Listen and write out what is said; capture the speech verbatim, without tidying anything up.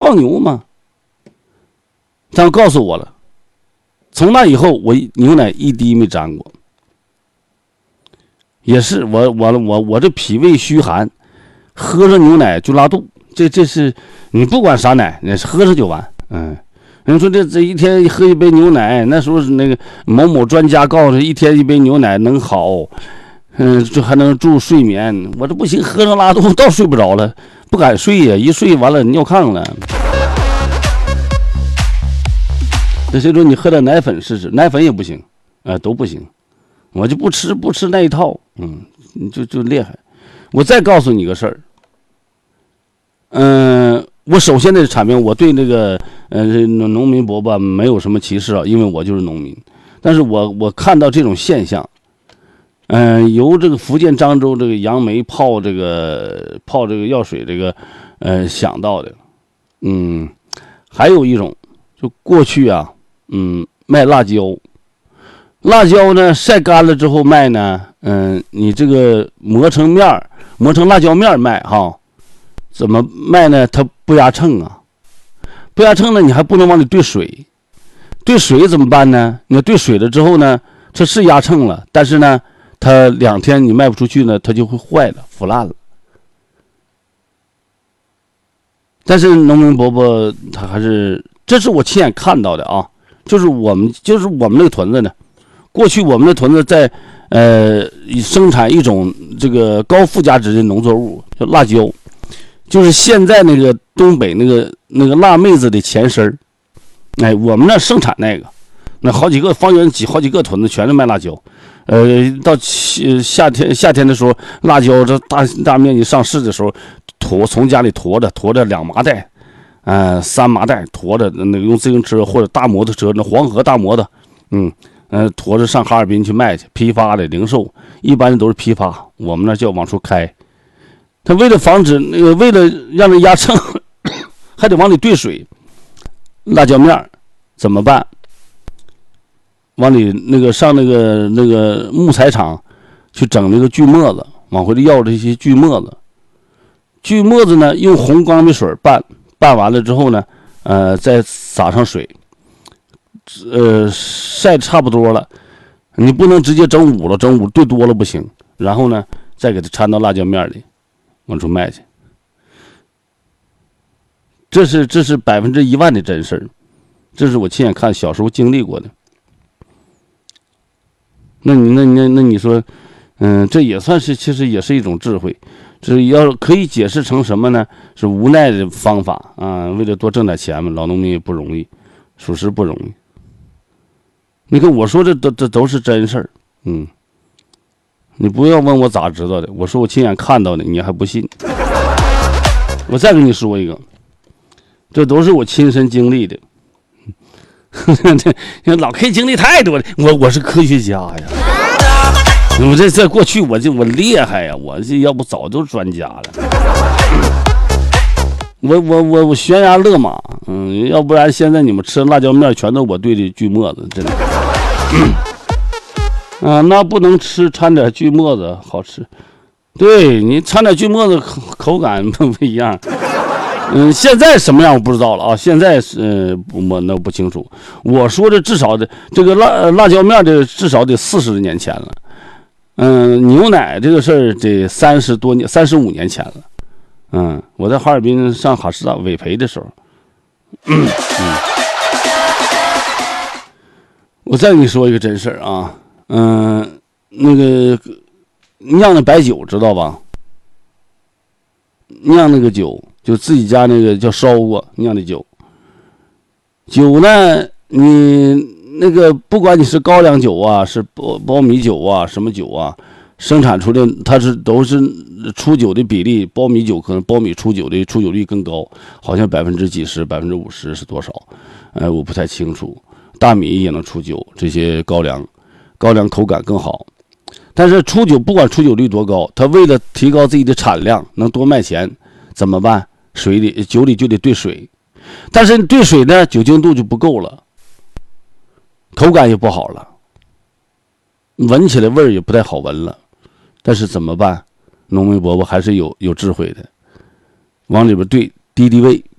放牛嘛。他们告诉我了，从那以后我牛奶一滴没沾过。也是我我我我这脾胃虚寒，喝上牛奶就拉肚，这这是你不管啥奶，你喝上就完。嗯，人说这这一天喝一杯牛奶，那时候是那个某某专家告诉一天一杯牛奶能好，嗯，这还能助睡眠。我这不行，喝上拉肚，倒睡不着了，不敢睡呀，一睡完了尿炕了。那谁说你喝点奶粉试试？奶粉也不行，啊、呃，都不行。我就不吃不吃那一套，嗯，就就厉害。我再告诉你个事儿，嗯、呃，我首先的产品，我对那个呃农民伯伯没有什么歧视啊，因为我就是农民。但是我我看到这种现象，嗯、呃，由这个福建漳州这个杨梅泡这个泡这个药水这个呃想到的，嗯，还有一种就过去啊。嗯，卖辣椒，辣椒呢晒干了之后卖呢，嗯，你这个磨成面磨成辣椒面卖哈，怎么卖呢？它不压秤啊，不压秤呢，你还不能往里兑水，兑水怎么办呢？你兑水了之后呢，这是压秤了，但是呢，它两天你卖不出去呢，它就会坏了，腐烂了。但是农民伯伯他还是，这是我亲眼看到的啊。就是我们，就是我们那个屯子呢。过去我们的屯子在呃生产一种这个高附加值的农作物，叫辣椒，就是现在那个东北那个那个辣妹子的前身儿。哎，我们那生产那个，那好几个方圆几好几个屯子全是卖辣椒。呃，到夏天夏天的时候，辣椒这大大面积上市的时候，驮从家里驮着驮着两麻袋。呃，三麻袋驮着那个用自行车或者大摩托车，那黄河大摩托，嗯，呃，驮着上哈尔滨去卖去，批发的零售，一般的都是批发，我们那叫往出开。他为了防止那个，为了让人压秤，还得往里兑水，辣椒面怎么办？往里那个上那个那个木材厂去整那个锯末子，往回里要这些锯末子，锯末子呢用红钢笔水拌。拌完了之后呢，呃，再撒上水，呃，晒差不多了，你不能直接整捂了，整捂兑多了不行。然后呢，再给它掺到辣椒面里，往出卖去。这是这是百分之一万的真事儿，这是我亲眼看，小时候经历过的。那你那那那你说，嗯，这也算是其实也是一种智慧。这要可以解释成什么呢？是无奈的方法啊！为了多挣点钱嘛，老农民也不容易，属实不容易。你看我说这都这都是真事儿，嗯，你不要问我咋知道的，我说我亲眼看到的，你还不信。我再跟你说一个，这都是我亲身经历的。这老 K 经历太多了，我我是科学家呀。我这在过去我就我厉害呀，我这要不早就专家了。我我我我悬崖勒马，嗯，要不然现在你们吃辣椒面全都我兑的锯末子，真的。啊，那不能吃掺点锯末子好吃，对你掺点锯末子口口感不不一样。嗯，现在什么样我不知道了啊，现在是、呃、我那不清楚。我说的至少的这个辣辣椒面的至少得四十年前了。嗯，牛奶这个事儿得三十多年，三十五年前了。嗯，我在哈尔滨上哈师大委培的时候，嗯嗯，我再跟你说一个真事儿啊，嗯，那个酿的白酒知道吧？酿那个酒就自己家那个叫烧过酿的酒，酒呢你。那个不管你是高粱酒啊，是苞苞米酒啊，什么酒啊，生产出的它是都是出酒的比例，苞米酒可能苞米出酒的出酒率更高，好像百分之几十、百分之五十是多少？哎，我不太清楚。大米也能出酒，这些高粱，高粱口感更好。但是出酒不管出酒率多高，它为了提高自己的产量，能多卖钱，怎么办？水里酒里就得兑水，但是兑水呢，酒精度就不够了。口感也不好了，闻起来味儿也不太好闻了，但是怎么办？农民伯伯还是有有智慧的，往里边兑敌敌畏，